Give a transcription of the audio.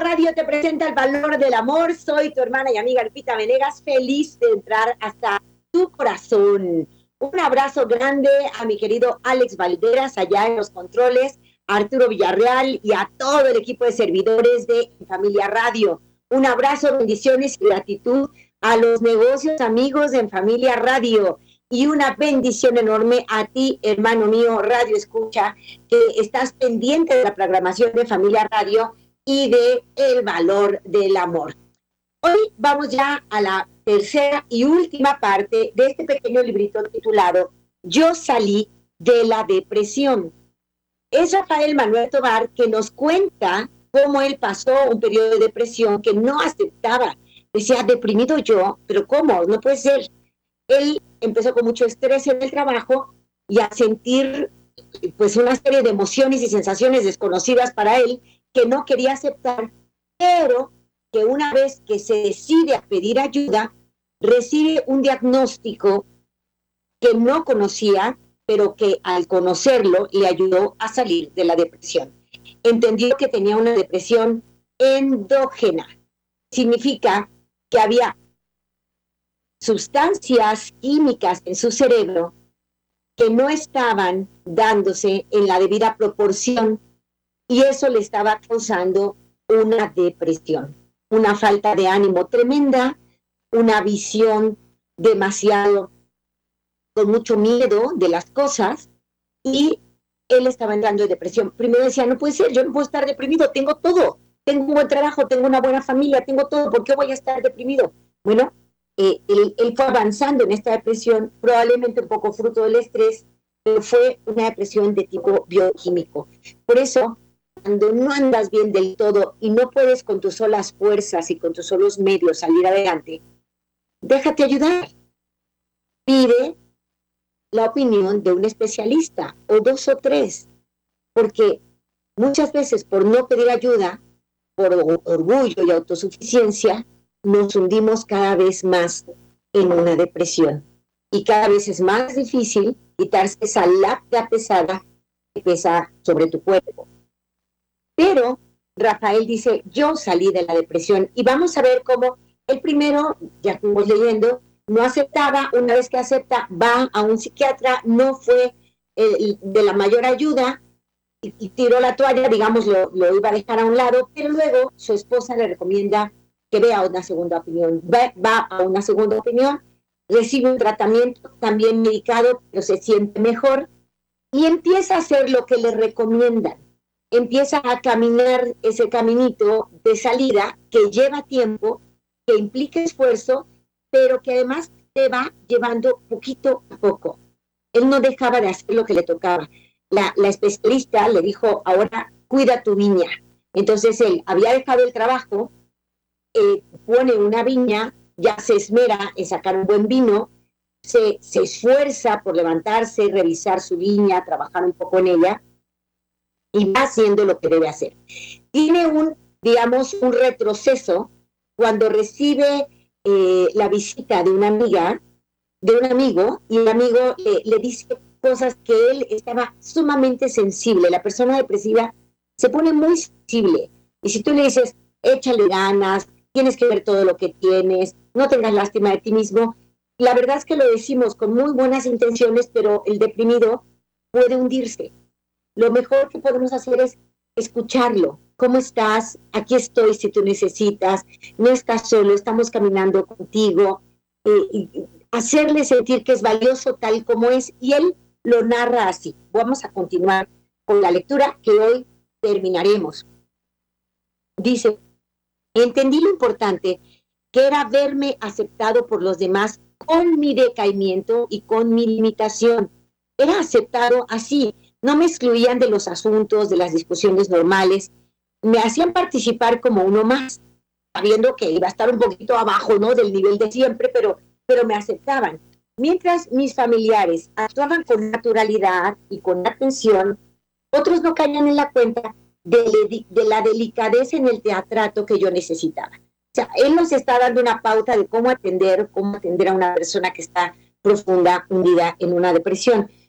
Radio te presenta El Valor del Amor. Soy tu hermana y amiga Lupita Venegas, feliz de entrar hasta tu corazón. Un abrazo grande a mi querido Alex Valderas, allá en los controles, a Arturo Villarreal y a todo el equipo de servidores de Familia Radio. Un abrazo, bendiciones y gratitud a los negocios amigos de Familia Radio. Y una bendición enorme a ti, hermano mío, Radio Escucha, que estás pendiente de la programación de Familia Radio y de El Valor del Amor. Hoy vamos ya a la tercera y última parte de este pequeño librito titulado Yo salí de la depresión. Es Rafael Manuel Tovar que nos cuenta cómo él pasó un periodo de depresión que no aceptaba. Decía, deprimido yo, pero ¿cómo? No puede ser. Él empezó con mucho estrés en el trabajo y a sentir pues una serie de emociones y sensaciones desconocidas para él que no quería aceptar, pero que una vez que se decide a pedir ayuda, recibe un diagnóstico que no conocía, pero que al conocerlo le ayudó a salir de la depresión. Entendió que tenía una depresión endógena. Significa que había sustancias químicas en su cerebro que no estaban dándose en la debida proporción y eso le estaba causando una depresión, una falta de ánimo tremenda, una visión demasiado con mucho miedo de las cosas y él estaba entrando en depresión. Primero decía, no puede ser, yo no puedo estar deprimido, tengo todo, tengo un buen trabajo, tengo una buena familia, tengo todo, ¿por qué voy a estar deprimido? Bueno, él fue avanzando en esta depresión, probablemente un poco fruto del estrés, pero fue una depresión de tipo bioquímico. Por eso, cuando no andas bien del todo y no puedes con tus solas fuerzas y con tus solos medios salir adelante, déjate ayudar. Pide la opinión de un especialista o 2 o 3, porque muchas veces por no pedir ayuda, por orgullo y autosuficiencia, nos hundimos cada vez más en una depresión. Y cada vez es más difícil quitarse esa lápida pesada que pesa sobre tu cuerpo. Pero Rafael dice, yo salí de la depresión. Y vamos a ver cómo el primero, ya fuimos leyendo, no aceptaba, una vez que acepta, va a un psiquiatra, no fue de la mayor ayuda y tiró la toalla, digamos, lo iba a dejar a un lado, pero luego su esposa le recomienda que vea una segunda opinión. Va a una segunda opinión, recibe un tratamiento también medicado, pero se siente mejor y empieza a hacer lo que le recomiendan. Empieza a caminar ese caminito de salida que lleva tiempo, que implica esfuerzo, pero que además te va llevando poquito a poco. Él no dejaba de hacer lo que le tocaba. La especialista le dijo, ahora cuida tu viña. Entonces él había dejado el trabajo, pone una viña, ya se esmera en sacar un buen vino, se esfuerza por levantarse, revisar su viña, trabajar un poco en ella, y va haciendo lo que debe hacer. Tiene un retroceso cuando recibe la visita de una amiga, de un amigo, y el amigo le dice cosas que él estaba sumamente sensible. La persona depresiva se pone muy sensible, y si tú le dices, échale ganas, tienes que ver todo lo que tienes, no tengas lástima de ti mismo, la verdad es que lo decimos con muy buenas intenciones, pero el deprimido puede hundirse. Lo mejor que podemos hacer es escucharlo. ¿Cómo estás? Aquí estoy si tú necesitas. No estás solo, estamos caminando contigo. Y hacerle sentir que es valioso tal como es. Y él lo narra así. Vamos a continuar con la lectura que hoy terminaremos. Dice, entendí lo importante que era verme aceptado por los demás con mi decaimiento y con mi limitación. Era aceptado así. No me excluían de los asuntos, de las discusiones normales, me hacían participar como uno más, sabiendo que iba a estar un poquito abajo, ¿no?, del nivel de siempre, pero me aceptaban. Mientras mis familiares actuaban con naturalidad y con atención, otros no caían en la cuenta de la delicadeza en el teatrato que yo necesitaba. O sea, él nos está dando una pauta de cómo atender a una persona que está profunda, hundida en una depresión.